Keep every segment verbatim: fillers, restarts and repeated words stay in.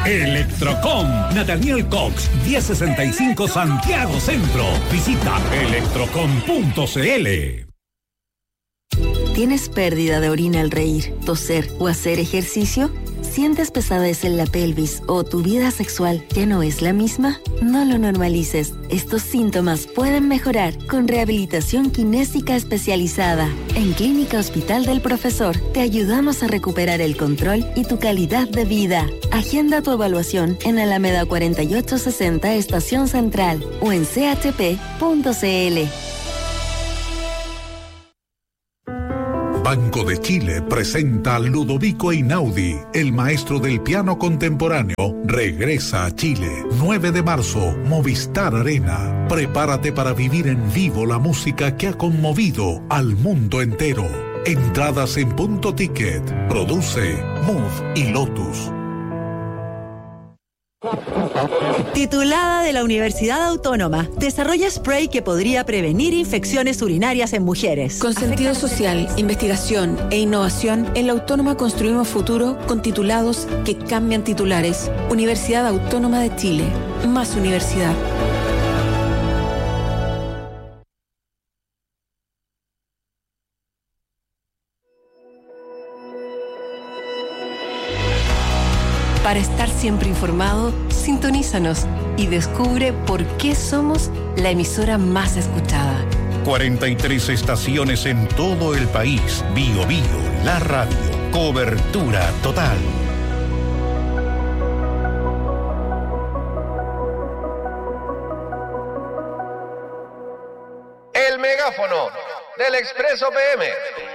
Electrocom, Nathaniel Cox, diez sesenta y cinco Santiago Centro. Visita electrocom punto c l. ¿Tienes pérdida de orina al reír, toser o hacer ejercicio? ¿Sientes pesadez en la pelvis o tu vida sexual ya no es la misma? No lo normalices. Estos síntomas pueden mejorar con rehabilitación kinésica especializada. En Clínica Hospital del Profesor te ayudamos a recuperar el control y tu calidad de vida. Agenda tu evaluación en Alameda cuarenta y ocho sesenta Estación Central o en c h p punto c l. Banco de Chile presenta a Ludovico Einaudi, el maestro del piano contemporáneo, regresa a Chile. nueve de marzo, Movistar Arena. Prepárate para vivir en vivo la música que ha conmovido al mundo entero. Entradas en Punto Ticket. Produce Move y Lotus. Titulada de la Universidad Autónoma, desarrolla spray que podría prevenir infecciones urinarias en mujeres. Con sentido social, investigación e innovación, en la Autónoma construimos futuro con titulados que cambian titulares. Universidad Autónoma de Chile. Más universidad. Para estar siempre informado, sintonízanos y descubre por qué somos la emisora más escuchada. cuarenta y tres estaciones en todo el país. Bio Bio, la radio. Cobertura total. El megáfono del Expreso P M.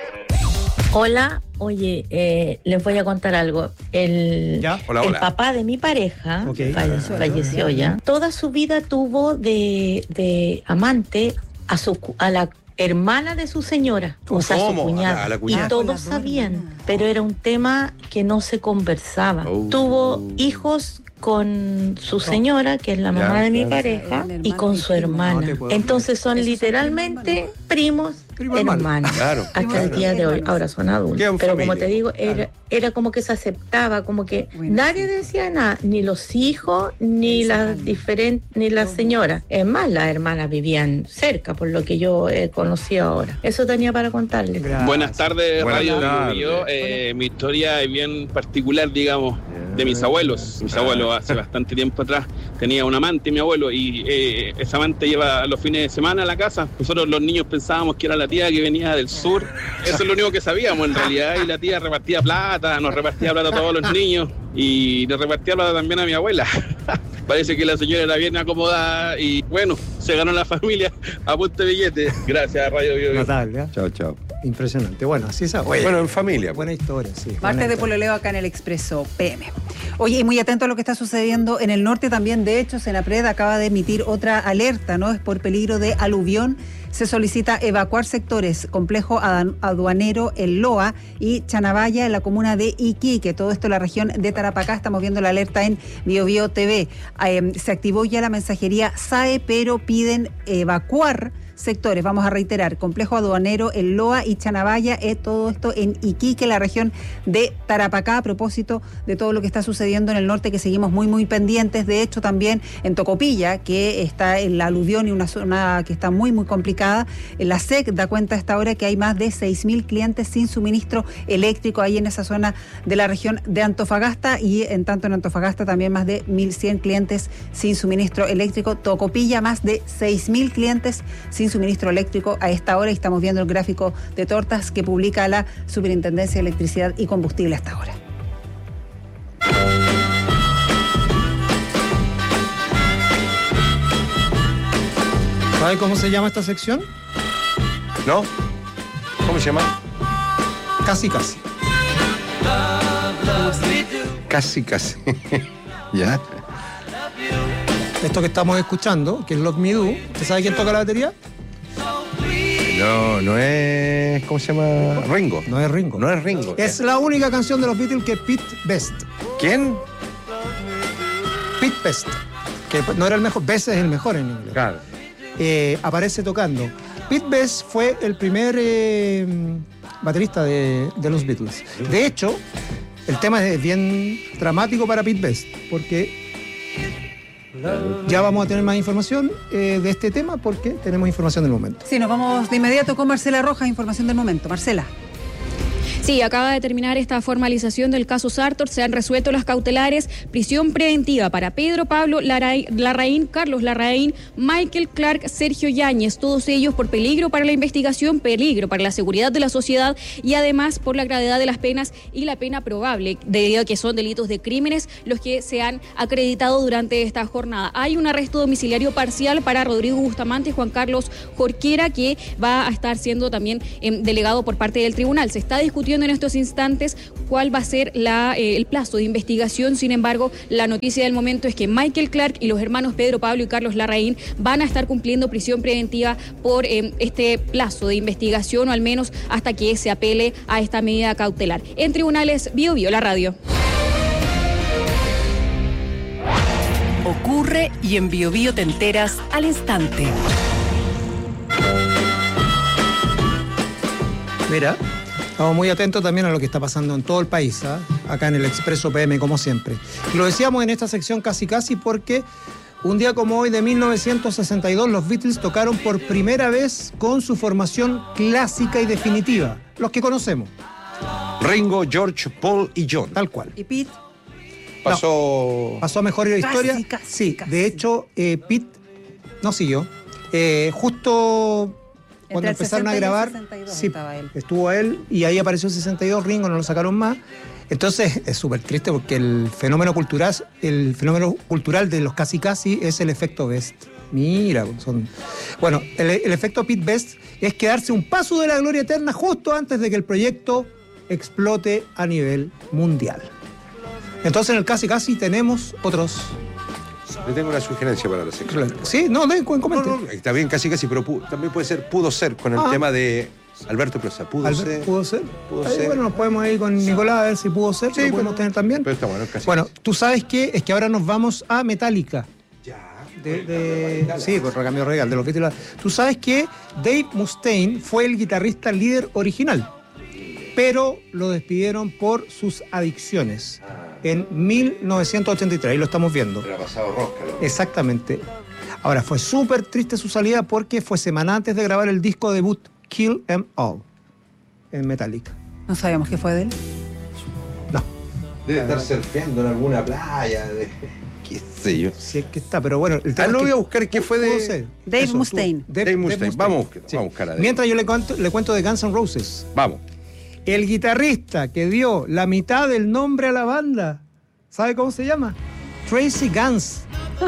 Hola, oye, eh, les voy a contar algo. El, ¿Ya? Hola, el hola. papá de mi pareja, Okay. falleció, falleció ya, toda su vida tuvo de, de amante a, su, cu- a la hermana de su señora, o sea, su ¿Cómo? cuñada. A la- a la cuñada. Y todos sabían, pero era un tema que no se conversaba. Oh. Tuvo hijos con su señora, que es la mamá Ya, de mi claro. pareja, y con su hermana. Entonces son literalmente primos, hermanos, Claro. hasta el día de hoy. Ahora son adultos. Quedan Pero familia. como te digo, era, era como que se aceptaba, como que nadie decía nada, ni los hijos, ni las diferentes, ni las señoras. Es más, las hermanas vivían cerca, por lo que yo he conocido ahora. Eso tenía para contarles. Buenas tardes, Buenas Radio tardes. Bio. Eh, mi historia es bien particular, digamos, de mis abuelos. Mis abuelos hace bastante tiempo atrás tenía un amante, mi abuelo, y eh, ese amante lleva los fines de semana a la casa. Nosotros los niños pensábamos que era la tía que venía del sur. Eso es lo único que sabíamos en realidad. Y la tía repartía plata, nos repartía plata a todos los niños y le repartía plata también a mi abuela. Parece que la señora era bien acomodada y bueno, se ganó la familia a punta de billete. Gracias, Radio Bio. Notable, ¿eh? Chao, chao. Impresionante. Bueno, así es. Bueno, en familia. Buena historia, sí. buena Martes de historia. pololeo acá en el Expreso P M. Oye, y muy atento a lo que está sucediendo en el norte también. De hecho, Senapred acaba de emitir otra alerta, ¿no? Es por peligro de aluvión. Se solicita evacuar sectores, complejo adan- aduanero El Loa y Chanabaya en la comuna de Iquique. Todo esto en la región de Tarapacá. Estamos viendo la alerta en BioBio T V. Eh, se activó ya la mensajería S A E, pero piden evacuar sectores. Vamos a reiterar, complejo aduanero El Loa y Chanabaya, eh, todo esto en Iquique, la región de Tarapacá, a propósito de todo lo que está sucediendo en el norte, que seguimos muy, muy pendientes. De hecho, también en Tocopilla, que está en la aluvión y una zona que está muy, muy complicada. La S E C da cuenta a esta hora que hay más de seis mil clientes sin suministro eléctrico ahí en esa zona de la región de Antofagasta, y en tanto en Antofagasta también más de mil cien clientes sin suministro eléctrico. Tocopilla, más de seis mil clientes sin suministro eléctrico a esta hora, y estamos viendo el gráfico de tortas que publica la Superintendencia de Electricidad y Combustible hasta ahora. ¿Sabe cómo se llama esta sección? ¿No? ¿Cómo se llama? Casi, casi. Casi, casi. ¿Ya? Esto que estamos escuchando, que es Love Me Do. ¿Usted sabe quién toca la batería? No, no es... ¿Cómo se llama? Ringo. No es Ringo. No es Ringo. Es la única canción de los Beatles que Pete Best. ¿Quién? Pete Best. Que no era el mejor. Best es el mejor en inglés. Claro. Eh, aparece tocando. Pete Best fue el primer eh, baterista de, de los Beatles. De hecho, el tema es bien dramático para Pete Best, porque ya vamos a tener más información eh, de este tema, porque tenemos información del momento. Sí, nos vamos de inmediato con Marcela Rojas, información del momento. Marcela. Sí, acaba de terminar esta formalización del caso Sartor. Se han resuelto las cautelares, prisión preventiva para Pedro Pablo Larraín, Carlos Larraín, Michael Clark, Sergio Yáñez, todos ellos por peligro para la investigación, peligro para la seguridad de la sociedad y además por la gravedad de las penas y la pena probable, debido a que son delitos de crímenes los que se han acreditado durante esta jornada. Hay un arresto domiciliario parcial para Rodrigo Bustamante y Juan Carlos Jorquera, que va a estar siendo también eh, delegado por parte del tribunal. Se está discutiendo en estos instantes cuál va a ser la, eh, el plazo de investigación. Sin embargo, la noticia del momento es que Michael Clark y los hermanos Pedro Pablo y Carlos Larraín van a estar cumpliendo prisión preventiva por eh, este plazo de investigación, o al menos hasta que se apele a esta medida cautelar. En tribunales, Bio Bio, la radio. Ocurre y en Bio Bio te enteras al instante. Mira, estamos muy atentos también a lo que está pasando en todo el país, ¿eh? Acá en el Expreso P M, como siempre. Y lo decíamos en esta sección casi casi porque un día como hoy de mil novecientos sesenta y dos los Beatles tocaron por primera vez con su formación clásica y definitiva, los que conocemos. Ringo, George, Paul y John. Tal cual. ¿Y Pete? Pasó... No, pasó a mejor la historia. Casi, casi, sí, casi. De hecho, eh, Pete no siguió. Eh, justo... Cuando Entre el empezaron a sesenta y el grabar, sesenta y dos sí, estaba él. estuvo él y ahí apareció el sesenta y dos, Ringo, no lo sacaron más. Entonces es súper triste porque el fenómeno cultural, el fenómeno cultural de los casi casi es el efecto Best. Mira, son... Bueno, el, el efecto Pete Best es quedarse un paso de la gloria eterna justo antes de que el proyecto explote a nivel mundial. Entonces en el casi casi tenemos otros... Le tengo una sugerencia para la sección. Sí, no, den, comente. No, no, está bien, casi casi, pero pu- también puede ser, pudo ser, con el Ah. tema de Alberto Prosa. Pudo Albert, ser. ¿Pudo ser? Pudo Ahí, ser. bueno, nos podemos ir con Nicolás a ver si pudo ser, Sí, lo podemos pero- tener también. Pero está bueno, casi. Bueno, tú sabes qué, es que ahora nos vamos a Metallica. Ya. De, de, sí, por recambio regal de los Beatles. Tú sabes que Dave Mustaine fue el guitarrista líder original, pero lo despidieron por sus adicciones en mil novecientos ochenta y tres, ahí lo estamos viendo. Pero ha pasado rosca. ¿No? Exactamente. Ahora, fue súper triste su salida porque fue semana antes de grabar el disco debut Kill 'Em All en Metallica. No sabíamos qué fue de él. No. Debe estar surfeando en alguna playa. De... ¿Qué sé yo? Sí, es que está, pero bueno, el Ah, tema no es voy que a buscar qué fue pudo de... ser. Dave Eso, tú- Mustaine. Dave Mustaine. Vamos a buscar, Sí. vamos a buscar a Dave. Mientras yo le cuento, le cuento de Guns N' Roses. Vamos. El guitarrista que dio la mitad del nombre a la banda, ¿sabe cómo se llama? Tracy Guns.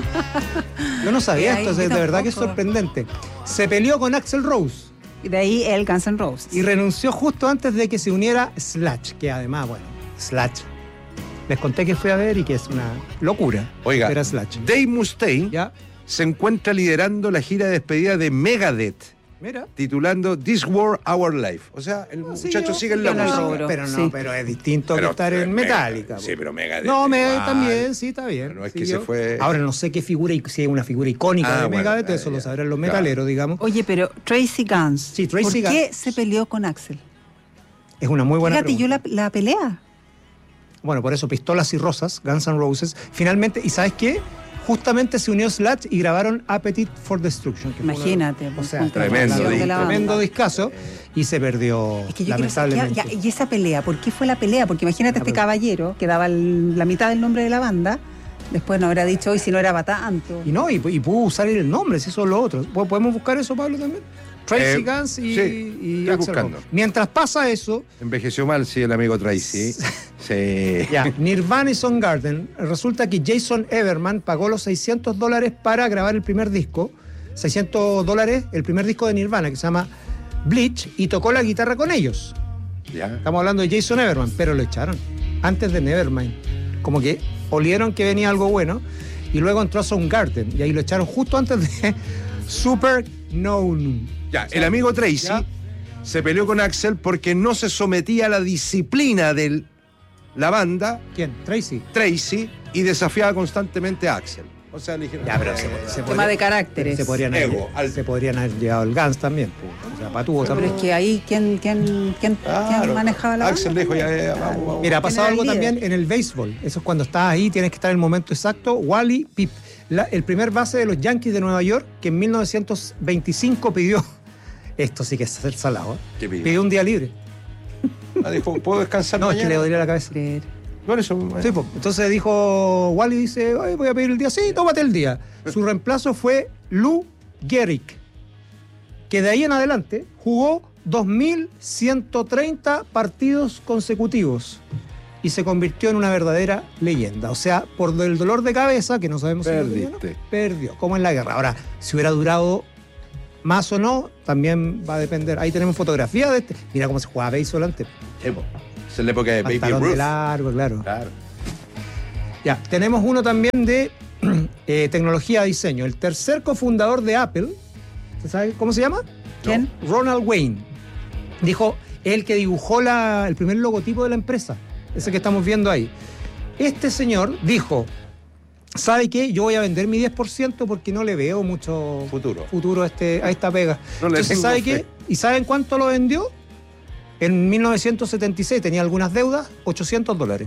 Yo no sabía Ay, esto, yo es de verdad que es tampoco. sorprendente. Se peleó con Axl Rose Y de ahí el Guns N' Roses. y renunció justo antes de que se uniera Slash, que además, bueno, Slash. Les conté que fui a ver y que es una locura. Oiga, ver a Slash. Dave Mustaine ¿Ya? se encuentra liderando la gira de despedida de Megadeth, Mira. titulando This War Our Life. O sea, el muchacho sigue en la pero no, música. logro. Pero no, Sí. pero es distinto Pero, que estar en eh, Metallica. Sí, pero Megadeth. No, me, igual. también, sí, está bien. Pero no es que Siguió. se fue- Ahora no sé qué figura, si es una figura icónica Ah, de bueno, Megadeth, ah, eso lo ya. sabrán los Claro. metaleros, digamos. Oye, pero Tracy Guns. Sí, Tracy ¿Por Guns. qué se peleó con Axel? Es una muy buena Fíjate, yo pregunta. la, la pelea. Bueno, por eso Pistolas y Rosas, Guns N' Roses. Finalmente, ¿y sabes qué? Justamente se unió Slash y grabaron Appetite for Destruction. Que fue Imagínate, uno- o pues, sea, junto a la Tremendo canción disco. de la banda. tremendo discazo y se perdió Es que yo quiero saber, lamentablemente. ya, y esa pelea, ¿por qué fue la pelea? Porque imagínate La este pelea. caballero que daba el- la mitad del nombre de la banda, después no habrá dicho hoy si no era para tanto. Y no, y, y pudo usar el nombre, si eso es lo otro. ¿Podemos buscar eso, Pablo, también? Tracy Eh, Guns y, sí, y estoy Axl buscando. Rose. Mientras pasa eso, Envejeció mal, sí, el amigo Tracy. Sí. ya, Nirvana y Soundgarden, resulta que Jason Everman pagó los seiscientos dólares para grabar el primer disco. seiscientos dólares, el primer disco de Nirvana, que se llama Bleach, y tocó la guitarra con ellos. Ya. Estamos hablando de Jason Everman, pero lo echaron antes de Nevermind. Como que olieron que venía algo bueno, y luego entró a Soundgarden, y ahí lo echaron justo antes de Super Known. Ya, el amigo Tracy ya. se peleó con Axel porque no se sometía a la disciplina de la banda, ¿Quién? Tracy. Tracy, y desafiaba constantemente a Axel. O sea, le dijeron. Ya, pero se, se Tema podría- de caracteres. Se podrían, haber, Ego, al- se podrían haber llevado el Gans también. pues. O sea, Patúo Pero también. es que ahí, ¿quién, quién, quién, Claro. quién manejaba la Axel banda? dijo, ya, ya, ya, vamos, vamos. Mira, ha pasado era el algo líder? también en el béisbol. Eso es cuando estás ahí, tienes que estar en el momento exacto. Wally Pipp, la- el primer base de los Yankees de Nueva York, que en mil novecientos veinticinco pidió, esto sí que es ser salado, ¿eh? ¿Qué pidió? pidió un día libre. Ah, dijo, ¿puedo descansar No, es mañana? que le dolía la cabeza. Por eso. Sí, pues, entonces dijo, Wally dice, "Ay, voy a pedir el día, sí, tómate el día. Su reemplazo fue Lou Gehrig, que de ahí en adelante jugó dos mil ciento treinta partidos consecutivos y se convirtió en una verdadera leyenda. O sea, por el dolor de cabeza, que no sabemos si lo tenía, ¿no? Perdiste. Perdió, como en la guerra. Ahora, si hubiera durado más o no, también va a depender. Ahí tenemos fotografía de este. Mira cómo se jugaba béisbol antes. Sí, po. Esa es la época de Baby Pantalón de Ruth. largo, claro. Claro. Ya, tenemos uno también de eh, tecnología de diseño. El tercer cofundador de Apple, ¿se sabe cómo se llama? ¿Quién? Ronald Wayne. Dijo, es el que dibujó la- el primer logotipo de la empresa, ese que estamos viendo ahí. Este señor dijo, ¿sabe qué? Yo voy a vender mi diez por ciento porque no le veo mucho Futuro. futuro a, este, a esta pega. No le Entonces, tengo ¿sabe fe. qué? ¿Y saben cuánto lo vendió? En mil novecientos setenta y seis tenía algunas deudas, ochocientos dólares.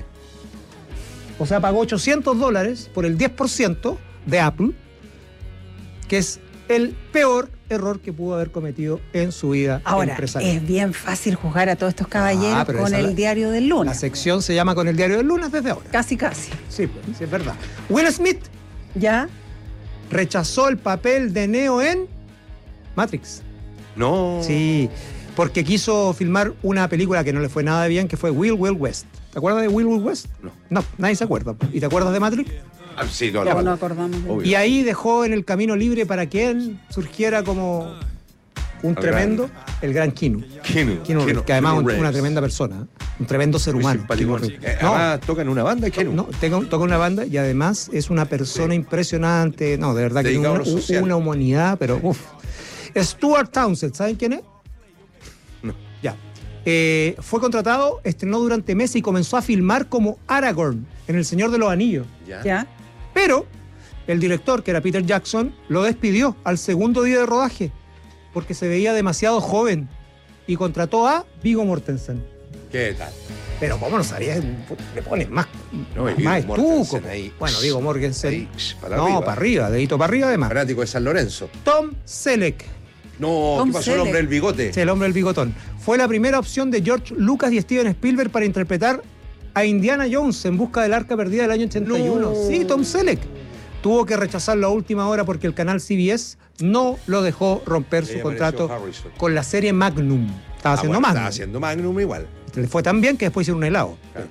O sea, pagó ochocientos dólares por el diez por ciento de Apple, que es el peor error que pudo haber cometido en su vida Ahora, empresarial. es bien fácil juzgar a todos estos caballeros Ah, pero con esa el la- diario del La lunes. sección se llama Con el diario del lunes desde ahora. Casi, casi. Sí, pues, sí, es verdad. Will Smith ¿Ya? rechazó el papel de Neo en Matrix. No. Sí, porque quiso filmar una película que no le fue nada bien, que fue Wild Wild West. ¿Te acuerdas de Wild Wild West? No. No, nadie se acuerda. ¿Y te acuerdas de Matrix? Ah, sí, no, Ya no, no no. acordamos. de- Obvio. Y ahí dejó en el camino libre para que él surgiera como un El tremendo, el gran Keanu. Keanu, Keanu Reeves, Keanu- que además Keanu es una Reeves. tremenda persona, ¿eh? Un tremendo ser Muy humano. simpaticón, Keanu sí. Reeves. Eh, No, Además, toca en una banda, Keanu. no, tenga- toca una banda y además es una persona impresionante. No, de verdad que Dedicado una, a lo social. una humanidad, pero uff. Stuart Townsend, ¿saben quién es? No. Ya. Eh, fue contratado, estrenó durante meses y comenzó a filmar como Aragorn en El Señor de los Anillos. Ya. ¿Ya? Pero el director, que era Peter Jackson, lo despidió al segundo día de rodaje porque se veía demasiado joven y contrató a Viggo Mortensen. ¿Qué tal? Pero ¿cómo no sabías? Le pones más, No, y más Viggo estuco. Mortensen ahí. Bueno, Viggo Mortensen. Ahí, sh, para no, arriba. para arriba, dedito para arriba además. Fanático de San Lorenzo. Tom Selleck, No, Tom ¿qué pasó el Selleck. hombre del bigote? sí, el hombre del bigotón, fue la primera opción de George Lucas y Steven Spielberg para interpretar a Indiana Jones en busca del arca perdida del año ochenta y uno. No. Sí, Tom Selleck. Tuvo que rechazarlo a última hora porque el canal C B S no lo dejó romper su Ahí contrato apareció Harrison. con la serie Magnum. Estaba Ah, haciendo bueno, Magnum. Estaba haciendo Magnum igual. Le fue tan bien que después hicieron un helado. Claro.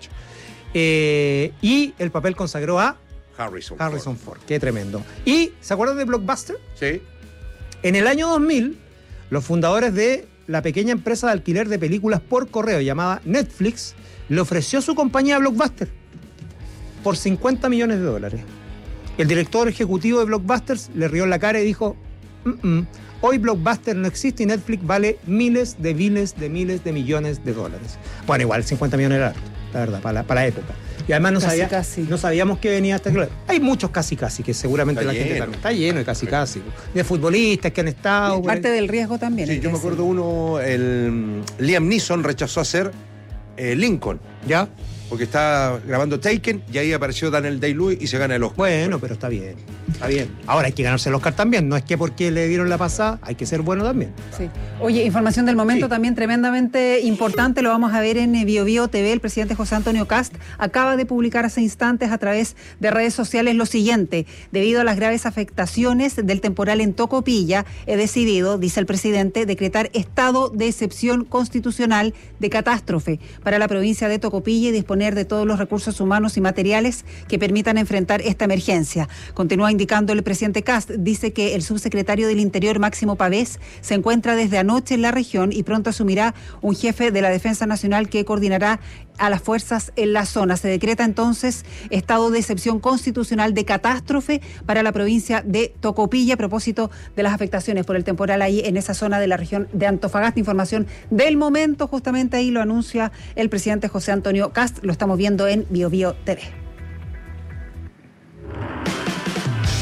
Eh, y el papel consagró a Harrison. Harrison Ford. Qué tremendo. ¿Y se acuerdan de Blockbuster? Sí. En el año dos mil, los fundadores de la pequeña empresa de alquiler de películas por correo llamada Netflix le ofreció su compañía a Blockbuster por cincuenta millones de dólares. El director ejecutivo de Blockbusters le rió en la cara y dijo, "Mm, mm, hoy Blockbuster no existe y Netflix vale miles de miles de miles de millones de dólares". Bueno, igual cincuenta millones era harto, la verdad, para la, para la época. Y además no, Casi, sabía- casi. no sabíamos que venía hasta claro. Hay muchos casi casi, que seguramente Está la gente lleno. también está lleno de casi casi. De futbolistas que han estado. por Parte ahí. del riesgo también. Sí, hay yo que me acuerdo uno, el mm, Liam Neeson rechazó hacer eh, Lincoln, ¿Ya? porque estaba grabando Taken y ahí apareció Daniel Day-Lewis y se gana el Oscar. Bueno, pero está bien. Está bien. Ahora hay que ganarse el Oscar también. No es que porque le dieron la pasada, hay que ser bueno también. Sí. Oye, información del momento Sí. también tremendamente importante, lo vamos a ver en eh, Bio Bio T V. El presidente José Antonio Cast acaba de publicar hace instantes a través de redes sociales lo siguiente: debido a las graves afectaciones del temporal en Tocopilla, he decidido, dice el presidente, decretar estado de excepción constitucional de catástrofe para la provincia de Tocopilla y disponer de todos los recursos humanos y materiales que permitan enfrentar esta emergencia. Continúa indicando el presidente Cast, dice que el subsecretario del Interior, Máximo Pavés, se encuentra desde anoche en la región y pronto asumirá un jefe de la Defensa Nacional que coordinará a las fuerzas en la zona. Se decreta entonces estado de excepción constitucional de catástrofe para la provincia de Tocopilla a propósito de las afectaciones por el temporal ahí en esa zona de la región de Antofagasta. Información del momento, justamente ahí lo anuncia el presidente José Antonio Cast. Lo estamos viendo en Bio Bio T V.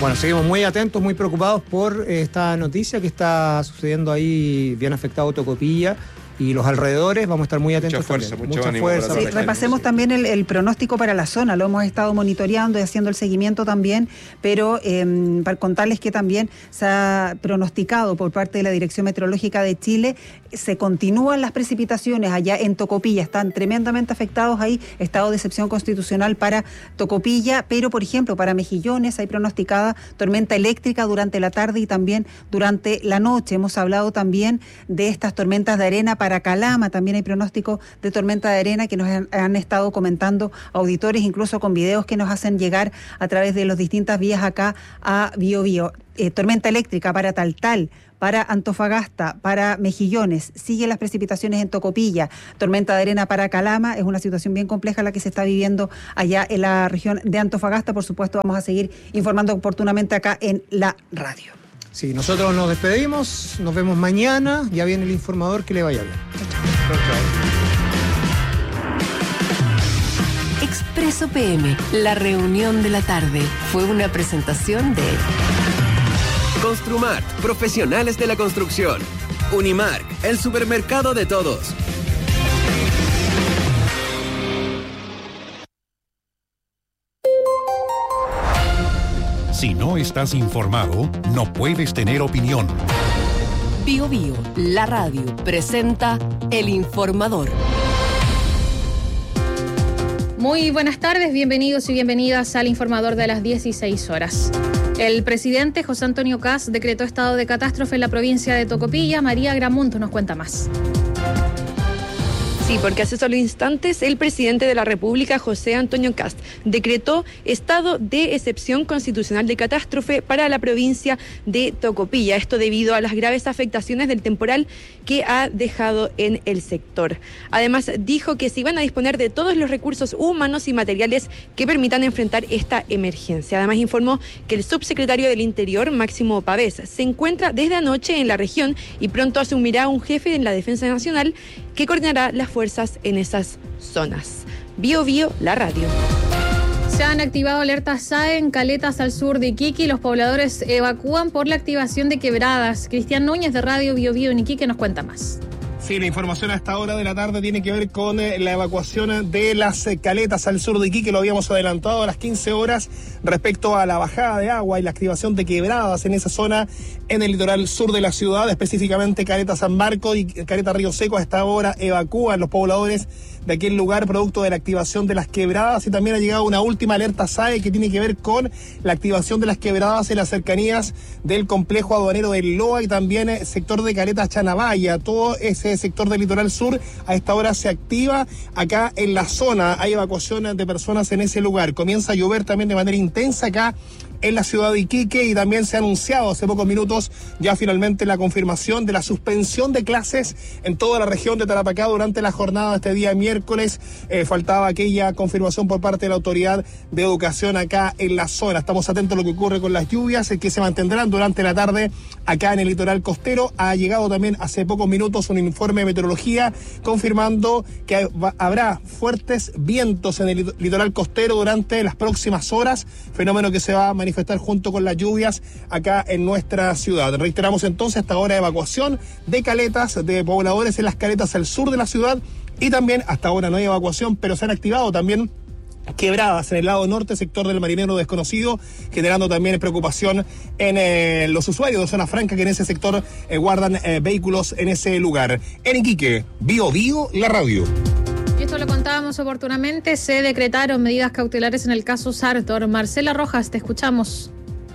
Bueno, seguimos muy atentos, muy preocupados por esta noticia que está sucediendo ahí, bien afectado Tocopilla y los alrededores. Vamos a estar muy atentos. Mucha fuerza, también. mucho Mucha ánimo fuerza. para Sí, repasemos también el, el pronóstico para la zona, lo hemos estado monitoreando y haciendo el seguimiento también, pero eh, para contarles que también se ha pronosticado por parte de la Dirección Meteorológica de Chile, se continúan las precipitaciones allá en Tocopilla, están tremendamente afectados ahí, estado de excepción constitucional para Tocopilla, pero por ejemplo para Mejillones hay pronosticada tormenta eléctrica durante la tarde y también durante la noche. Hemos hablado también de estas tormentas de arena para Calama, también hay pronóstico de tormenta de arena que nos han, han estado comentando auditores, incluso con videos que nos hacen llegar a través de las distintas vías acá a Biobío. Eh, tormenta eléctrica para Taltal, para Antofagasta, para Mejillones, siguen las precipitaciones en Tocopilla, tormenta de arena para Calama, es una situación bien compleja la que se está viviendo allá en la región de Antofagasta. Por supuesto vamos a seguir informando oportunamente acá en la radio. Sí, nosotros nos despedimos, nos vemos mañana, ya viene el informador, que le vaya bien. Chao, chao. Expreso P M, la reunión de la tarde, fue una presentación de Construmart, profesionales de la construcción. Unimark, el supermercado de todos. Si no estás informado, no puedes tener opinión. Bio Bio, la radio, presenta El Informador. Muy buenas tardes, bienvenidos y bienvenidas al Informador de las dieciséis horas. El presidente José Antonio Kast decretó estado de catástrofe en la provincia de Tocopilla. María Gramunt nos cuenta más. Sí, porque hace solo instantes el presidente de la República, José Antonio Kast, decretó estado de excepción constitucional de catástrofe para la provincia de Tocopilla. Esto debido a las graves afectaciones del temporal que ha dejado en el sector. Además, dijo que se iban a disponer de todos los recursos humanos y materiales que permitan enfrentar esta emergencia. Además, informó que el subsecretario del Interior, Máximo Pavés, se encuentra desde anoche en la región y pronto asumirá un jefe en la Defensa Nacional que coordinará las fuerzas en esas zonas. Bio Bio, la radio. Se han activado alertas S A E en Caletas al sur de Iquique y los pobladores evacúan por la activación de quebradas. Cristian Núñez de Radio Bio Bio en Iquique nos cuenta más. Sí, la información a esta hora de la tarde tiene que ver con eh, la evacuación de las eh, caletas al sur de Iquique. Lo habíamos adelantado a las quince horas respecto a la bajada de agua y la activación de quebradas en esa zona en el litoral sur de la ciudad, específicamente Caleta San Marco y Caleta Río Seco. A esta hora evacúan los pobladores de aquel lugar producto de la activación de las quebradas, y también ha llegado una última alerta S A E que tiene que ver con la activación de las quebradas en las cercanías del complejo aduanero del Loa y también el sector de Caleta Chanabaya. Todo ese sector del litoral sur a esta hora se activa acá en la zona. Hay evacuación de personas en ese lugar. Comienza a llover también de manera intensa acá en la ciudad de Iquique y también se ha anunciado hace pocos minutos ya finalmente la confirmación de la suspensión de clases en toda la región de Tarapacá durante la jornada de este día miércoles. Eh, faltaba aquella confirmación por parte de la autoridad de educación acá en la zona. Estamos atentos a lo que ocurre con las lluvias que se mantendrán durante la tarde acá en el litoral costero. Ha llegado también hace pocos minutos un informe de meteorología confirmando que habrá fuertes vientos en el litoral costero durante las próximas horas, fenómeno que se va a manifestar junto con las lluvias acá en nuestra ciudad. Reiteramos entonces hasta ahora evacuación de caletas, de pobladores en las caletas al sur de la ciudad, y también hasta ahora no hay evacuación, pero se han activado también quebradas en el lado norte, sector del Marinero Desconocido, generando también preocupación en eh, los usuarios de Zona Franca que en ese sector eh, guardan eh, vehículos en ese lugar. En Iquique, Bio Bio, la radio. Y esto lo contábamos oportunamente, se decretaron medidas cautelares en el caso Sartor. Marcela Rojas, te escuchamos.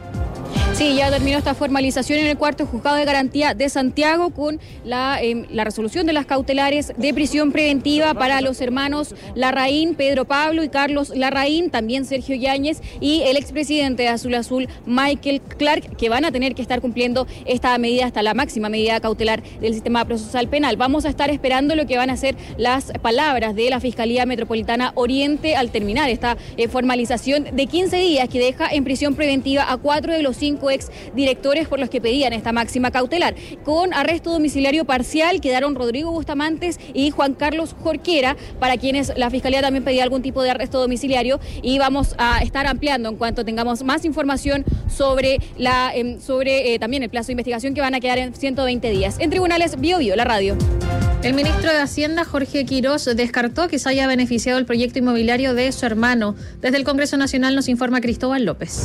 Sí, ya terminó esta formalización en el cuarto juzgado de garantía de Santiago con la, eh, la resolución de las cautelares de prisión preventiva para los hermanos Larraín, Pedro Pablo y Carlos Larraín, también Sergio Yáñez y el expresidente de Azul Azul, Michael Clark, que van a tener que estar cumpliendo esta medida hasta la máxima medida cautelar del sistema procesal penal. Vamos a estar esperando lo que van a ser las palabras de la Fiscalía Metropolitana Oriente al terminar esta eh, formalización de quince días que deja en prisión preventiva a cuatro de los cinco cinco ex directores por los que pedían esta máxima cautelar. Con arresto domiciliario parcial quedaron Rodrigo Bustamantes y Juan Carlos Jorquera, para quienes la Fiscalía también pedía algún tipo de arresto domiciliario, y vamos a estar ampliando en cuanto tengamos más información sobre la eh, sobre eh, también el plazo de investigación, que van a quedar en ciento veinte días. En Tribunales, Bio Bio, la radio. El ministro de Hacienda, Jorge Quirós, descartó que se haya beneficiado el proyecto inmobiliario de su hermano. Desde el Congreso Nacional nos informa Cristóbal López.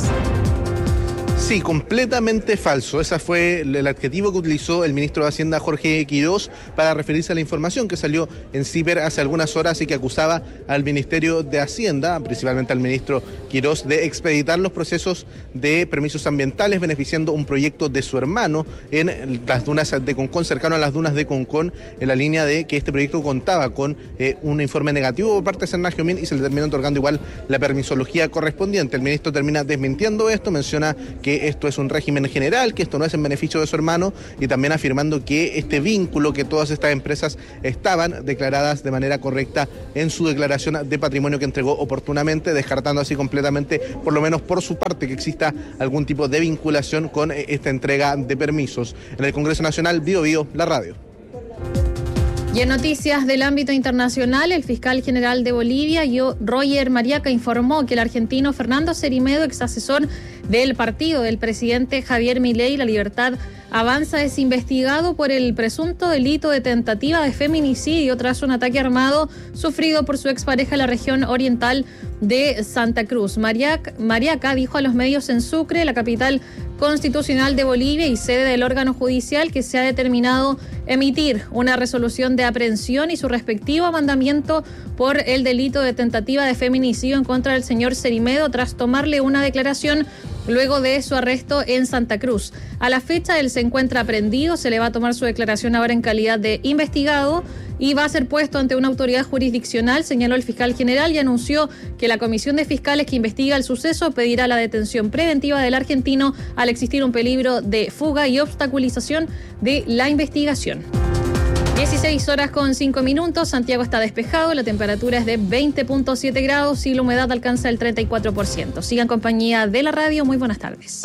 Sí, completamente falso. Ese fue el adjetivo que utilizó el ministro de Hacienda, Jorge Quirós, para referirse a la información que salió en Ciber hace algunas horas y que acusaba al Ministerio de Hacienda, principalmente al ministro Quirós, de expeditar los procesos de permisos ambientales beneficiando un proyecto de su hermano en las dunas de Concón, cercano a las dunas de Concón, en la línea de que este proyecto contaba con eh, un informe negativo por parte de Serna Giomín y se le terminó otorgando igual la permisología correspondiente. El ministro termina desmintiendo esto, menciona que esto es un régimen general, que esto no es en beneficio de su hermano, y también afirmando que este vínculo, que todas estas empresas estaban declaradas de manera correcta en su declaración de patrimonio que entregó oportunamente, descartando así completamente, por lo menos por su parte, que exista algún tipo de vinculación con esta entrega de permisos. En el Congreso Nacional, Bio Bio, la radio. Y en noticias del ámbito internacional, el fiscal general de Bolivia, Roger Mariaca, informó que el argentino Fernando Cerimedo, ex asesor del partido del presidente Javier Milei, La Libertad Avanza, es investigado por el presunto delito de tentativa de feminicidio tras un ataque armado sufrido por su expareja en la región oriental de Santa Cruz. Mariaca, Mariaca dijo a los medios en Sucre, la capital constitucional de Bolivia y sede del órgano judicial, que se ha determinado emitir una resolución de aprehensión y su respectivo mandamiento por el delito de tentativa de feminicidio en contra del señor Cerimedo tras tomarle una declaración luego de su arresto en Santa Cruz. A la fecha él se encuentra aprehendido, se le va a tomar su declaración ahora en calidad de investigado y va a ser puesto ante una autoridad jurisdiccional, señaló el fiscal general, y anunció que la comisión de fiscales que investiga el suceso pedirá la detención preventiva del argentino al existir un peligro de fuga y obstaculización de la investigación. dieciséis horas con cinco minutos, Santiago está despejado, la temperatura es de veinte punto siete grados y la humedad alcanza el treinta y cuatro por ciento. Sigan compañía de la radio, muy buenas tardes.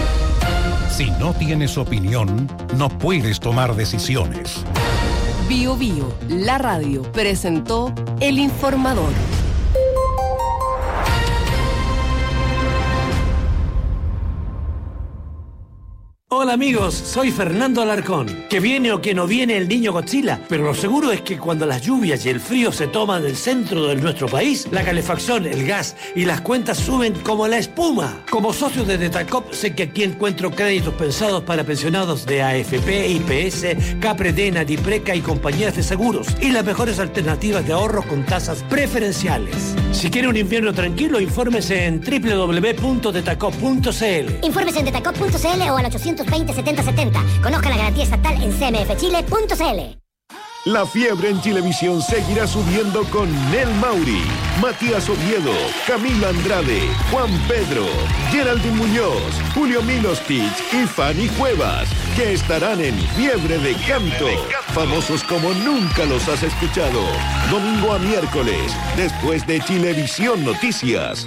Si no tienes opinión, no puedes tomar decisiones. Bio Bio, la radio, presentó El Informador. Hola amigos, soy Fernando Alarcón. Que viene o que no viene el niño Godzilla, pero lo seguro es que cuando las lluvias y el frío se toman el centro de nuestro país, la calefacción, el gas y las cuentas suben como la espuma. Como socio de Detacop, sé que aquí encuentro créditos pensados para pensionados de A F P, I P S, Capredena, Dipreca y compañías de seguros, y las mejores alternativas de ahorro con tasas preferenciales. Si quiere un invierno tranquilo, infórmese en doble u doble u doble u punto detacop punto c l. Infórmese en detacop punto c l o al ochocientos veinte setenta setenta. Conozca la garantía estatal en c m f chile punto c l. La fiebre en Chilevisión seguirá subiendo con Nel Mauri, Matías Oviedo, Camila Andrade, Juan Pedro, Geraldine Muñoz, Julio Milostich y Fanny Cuevas, que estarán en Fiebre de Canto, famosos como nunca los has escuchado. Domingo a miércoles, después de Chilevisión Noticias.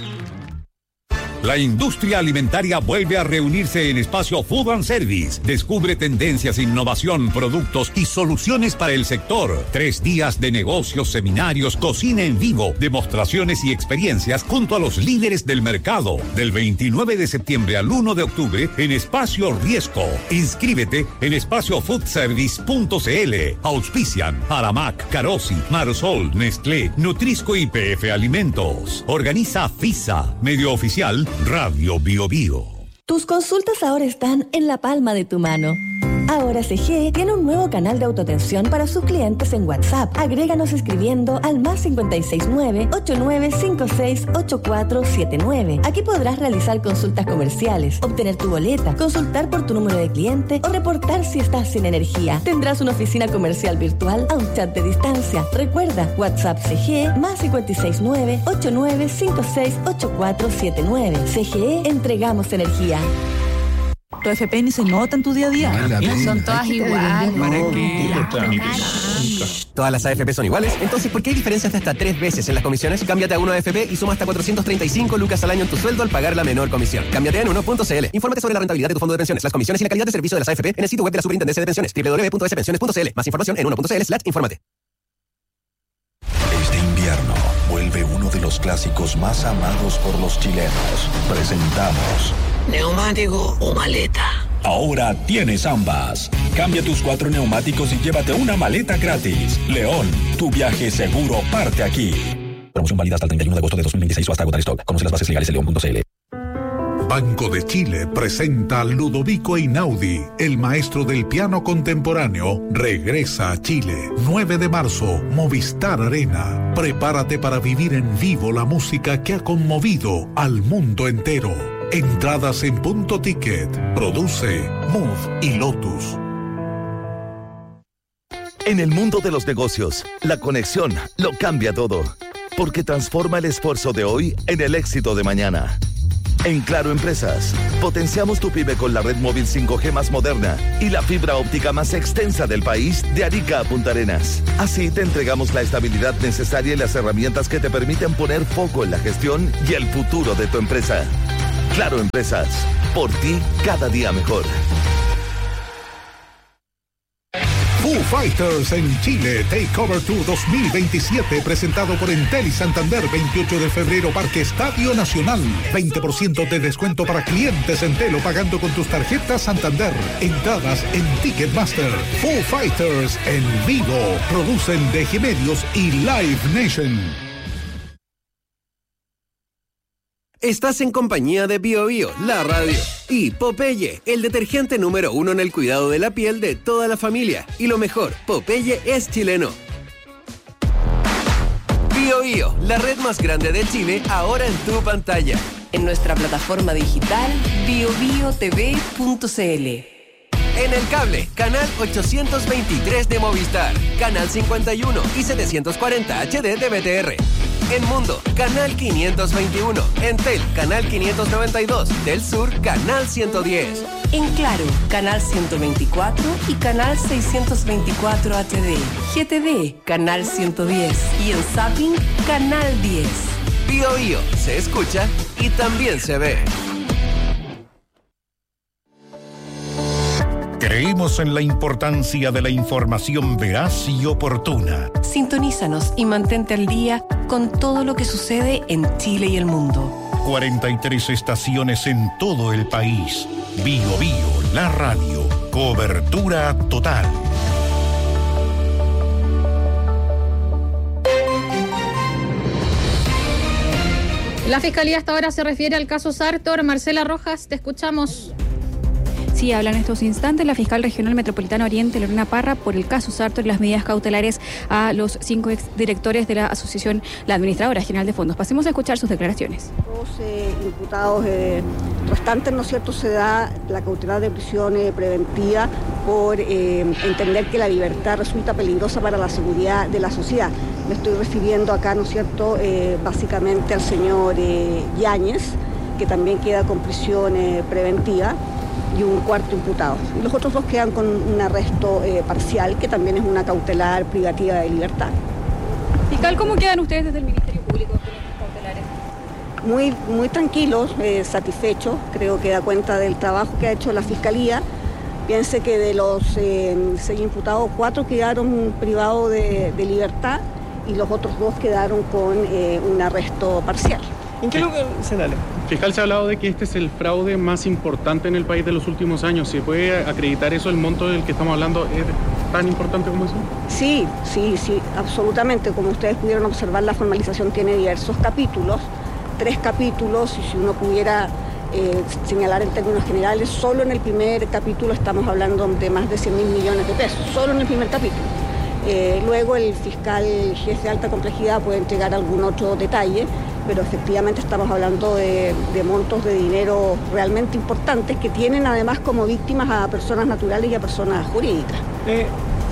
La industria alimentaria vuelve a reunirse en Espacio Food and Service. Descubre tendencias, innovación, productos y soluciones para el sector. Tres días de negocios, seminarios, cocina en vivo, demostraciones y experiencias junto a los líderes del mercado. Del veintinueve de septiembre al uno de octubre en Espacio Riesco. Inscríbete en espacio food service punto c l. Auspician Aramac, Carosi, Marsol, Nestlé, Nutrisco y P F Alimentos. Organiza FISA, medio oficial Radio Bio Bio. Tus consultas ahora están en la palma de tu mano. Ahora C G E tiene un nuevo canal de autoatención para sus clientes en WhatsApp. Agréganos escribiendo al más cinco seis nueve, ocho nueve cinco seis, ocho cuatro siete nueve. Aquí podrás realizar consultas comerciales, obtener tu boleta, consultar por tu número de cliente o reportar si estás sin energía. Tendrás una oficina comercial virtual a un chat de distancia. Recuerda, WhatsApp C G E más cinco seis nueve, ocho nueve cinco seis, ocho cuatro siete nueve. C G E, entregamos energía. Tu F P ni se nota en tu día a día. Son todas iguales. ¿Para qué? Todas las A F P son iguales, entonces ¿por qué hay diferencias de hasta tres veces en las comisiones? Cámbiate a Uno A F P y suma hasta cuatrocientos treinta y cinco lucas al año en tu sueldo al pagar la menor comisión. Cámbiate en uno punto c l. Infórmate sobre la rentabilidad de tu fondo de pensiones, las comisiones y la calidad de servicio de las A F P en el sitio web de la Superintendencia de Pensiones, doble u doble u doble u punto s pensiones punto c l. Más información en uno punto c l slash infórmate. Este invierno vuelve uno de los clásicos más amados por los chilenos. Presentamos ¿neumático o maleta? Ahora tienes ambas. Cambia tus cuatro neumáticos y llévate una maleta gratis. León, tu viaje seguro parte aquí. Promoción válida hasta el treinta y uno de agosto de dos mil veintiséis o hasta agotar stock. Conoce las bases legales en león punto c l. Banco de Chile presenta a Ludovico Einaudi, el maestro del piano contemporáneo, regresa a Chile. nueve de marzo, Movistar Arena. Prepárate para vivir en vivo la música que ha conmovido al mundo entero. Entradas en Punto Ticket. Produce Move y Lotus. En el mundo de los negocios, la conexión lo cambia todo, porque transforma el esfuerzo de hoy en el éxito de mañana. En Claro Empresas, potenciamos tu pyme con la red móvil cinco G más moderna y la fibra óptica más extensa del país de Arica a Punta Arenas. Así te entregamos la estabilidad necesaria y las herramientas que te permiten poner foco en la gestión y el futuro de tu empresa. Claro Empresas, por ti cada día mejor. Foo Fighters en Chile Takeover Tour dos mil veintisiete, presentado por Entel y Santander, veintiocho de febrero, Parque Estadio Nacional. veinte por ciento de descuento para clientes Entel o pagando con tus tarjetas Santander. Entradas en Ticketmaster. Foo Fighters en vivo. Producen D G Medios y Live Nation. Estás en compañía de Bio Bio, la radio, y Popeye, el detergente número uno en el cuidado de la piel de toda la familia. Y lo mejor, Popeye es chileno. Bio Bio, la red más grande de Chile, ahora en tu pantalla. En nuestra plataforma digital bio bio t v punto c l. En el cable, canal ochocientos veintitrés de Movistar, canal cincuenta y uno y setecientos cuarenta H D de B T R. En Mundo, canal quinientos veintiuno. Entel, canal quinientos noventa y dos. Del Sur, canal ciento diez. En Claro, canal ciento veinticuatro y canal seiscientos veinticuatro H D. G T D, canal ciento diez. Y en Zapping, canal diez. Bio Bio, se escucha y también se ve. Creemos en la importancia de la información veraz y oportuna. Sintonízanos y mantente al día con todo lo que sucede en Chile y el mundo. cuarenta y tres estaciones en todo el país. Bio Bio, la radio. Cobertura total. La Fiscalía hasta ahora se refiere al caso Sartor. Marcela Rojas, te escuchamos. Sí, habla en estos instantes la fiscal regional metropolitana Oriente, Lorena Parra, por el caso Sartor y las medidas cautelares a los cinco exdirectores de la asociación, la administradora general de fondos. Pasemos a escuchar sus declaraciones. Los eh, imputados eh, restantes, ¿no es cierto?, se da la cautelar de prisión eh, preventiva por eh, entender que la libertad resulta peligrosa para la seguridad de la sociedad. Me estoy refiriendo acá, ¿no es cierto?, eh, básicamente al señor eh, Yáñez, que también queda con prisión eh, preventiva, y un cuarto imputado. Y los otros dos quedan con un arresto eh, parcial, que también es una cautelar privativa de libertad. Fiscal, ¿cómo quedan ustedes desde el Ministerio Público con estos cautelares? Muy, muy tranquilos, eh, satisfechos. Creo que da cuenta del trabajo que ha hecho la Fiscalía. Piense que de los eh, seis imputados, cuatro quedaron privados de, de libertad y los otros dos quedaron con eh, un arresto parcial. ¿En qué lugar se da? Fiscal, se ha hablado de que este es el fraude más importante en el país de los últimos años. ¿Se puede acreditar eso? ¿El monto del que estamos hablando es tan importante como eso? Sí, sí, sí, absolutamente. Como ustedes pudieron observar, la formalización tiene diversos capítulos, tres capítulos, y si uno pudiera eh, señalar en términos generales, solo en el primer capítulo estamos hablando de más de cien mil millones de pesos, solo en el primer capítulo. Eh, luego el fiscal jefe de alta complejidad puede entregar algún otro detalle, pero efectivamente estamos hablando de, de montos de dinero realmente importantes que tienen además como víctimas a personas naturales y a personas jurídicas. Eh,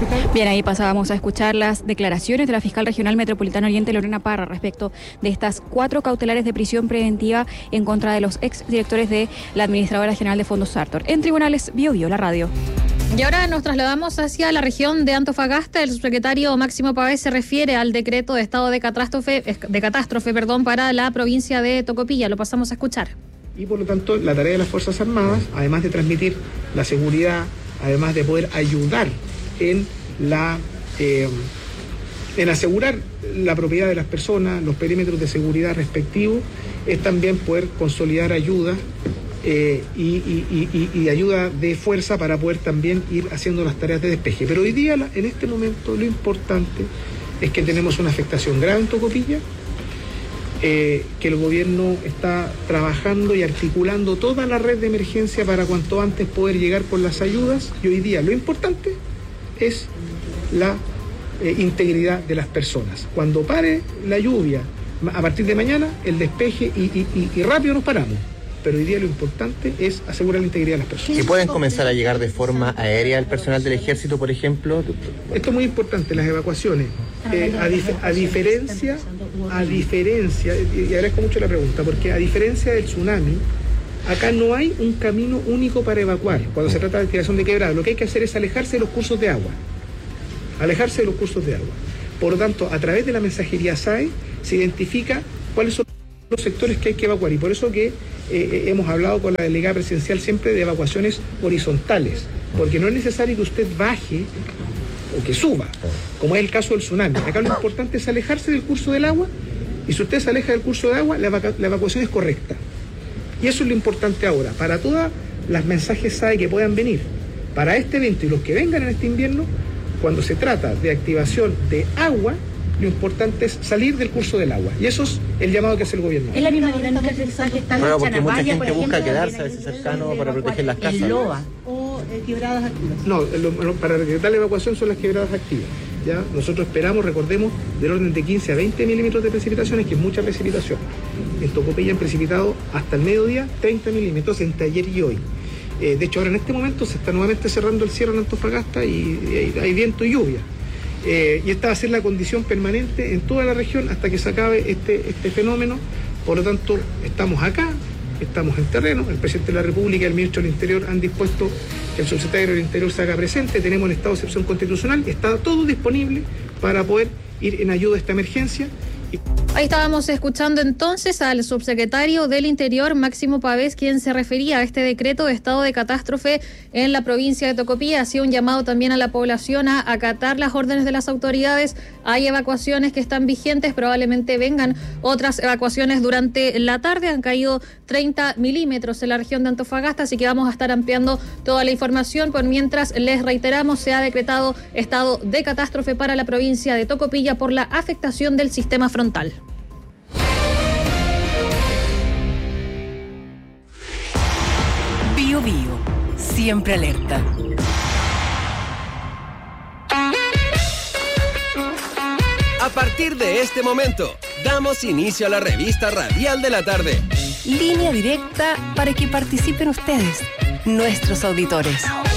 fiscal? Bien, ahí pasábamos a escuchar las declaraciones de la fiscal regional metropolitana Oriente, Lorena Parra, respecto de estas cuatro cautelares de prisión preventiva en contra de los exdirectores de la Administradora General de Fondos Sartor. En Tribunales Bio Bio, la radio. Y ahora nos trasladamos hacia la región de Antofagasta. El subsecretario Máximo Pavés se refiere al decreto de estado de catástrofe, de catástrofe perdón, para la provincia de Tocopilla. Lo pasamos a escuchar. Y por lo tanto, la tarea de las Fuerzas Armadas, además de transmitir la seguridad, además de poder ayudar en la eh, en asegurar la propiedad de las personas, los perímetros de seguridad respectivos, es también poder consolidar ayuda eh, y, y, y, y ayuda de fuerza para poder también ir haciendo las tareas de despeje. Pero hoy día, en este momento, lo importante es que tenemos una afectación grave en Tocopilla, eh, que el gobierno está trabajando y articulando toda la red de emergencia para cuanto antes poder llegar por las ayudas, y hoy día lo importante es la eh, integridad de las personas. Cuando pare la lluvia, a partir de mañana, el despeje y, y, y, y rápido nos paramos. Pero hoy día lo importante es asegurar la integridad de las personas. ¿Y pueden comenzar a llegar de forma aérea el personal del ejército, por ejemplo? Esto es muy importante, las evacuaciones. Eh, a, dif a diferencia, a diferencia, y agradezco mucho la pregunta, porque a diferencia del tsunami, acá no hay un camino único para evacuar. Cuando se trata de activación de quebrada, lo que hay que hacer es alejarse de los cursos de agua. Alejarse de los cursos de agua. Por lo tanto, a través de la mensajería S A E se identifica cuáles son los sectores que hay que evacuar, y por eso que eh, hemos hablado con la delegada presidencial siempre de evacuaciones horizontales, porque no es necesario que usted baje o que suba, como es el caso del tsunami. Acá lo importante es alejarse del curso del agua, y si usted se aleja del curso de agua, la, evacu la evacuación es correcta. Y eso es lo importante ahora, para todas las mensajes S A E que puedan venir para este evento y los que vengan en este invierno. Cuando se trata de activación de agua, lo importante es salir del curso del agua. Y eso es el llamado que hace el gobierno. Es la misma dinámica que está en Chanabaya, porque mucha gente busca quedarse a veces cercano para proteger las casas. Loa o eh, quebradas activas. No, lo, lo, para decretar la evacuación son las quebradas activas. ¿Ya? Nosotros esperamos, recordemos, del orden de quince a veinte milímetros de precipitaciones, que es mucha precipitación. En Tocopilla han precipitado hasta el mediodía treinta milímetros entre ayer y hoy. Eh, de hecho, ahora en este momento se está nuevamente cerrando el cielo en Antofagasta y, y hay viento y lluvia. Eh, y esta va a ser la condición permanente en toda la región hasta que se acabe este, este fenómeno. Por lo tanto, estamos acá, estamos en terreno. El presidente de la República y el ministro del Interior han dispuesto que el subsecretario del Interior se haga presente. Tenemos el estado de excepción constitucional, está todo disponible para poder ir en ayuda a esta emergencia. Ahí estábamos escuchando entonces al subsecretario del Interior, Máximo Pavés, quien se refería a este decreto de estado de catástrofe en la provincia de Tocopilla. Hacía un llamado también a la población a acatar las órdenes de las autoridades. Hay evacuaciones que están vigentes, probablemente vengan otras evacuaciones durante la tarde. Han caído treinta milímetros en la región de Antofagasta, así que vamos a estar ampliando toda la información. Por mientras, les reiteramos, se ha decretado estado de catástrofe para la provincia de Tocopilla por la afectación del sistema frontal. Bio Bio, siempre alerta. A partir de este momento, damos inicio a la revista radial de la tarde. Línea directa para que participen ustedes, nuestros auditores.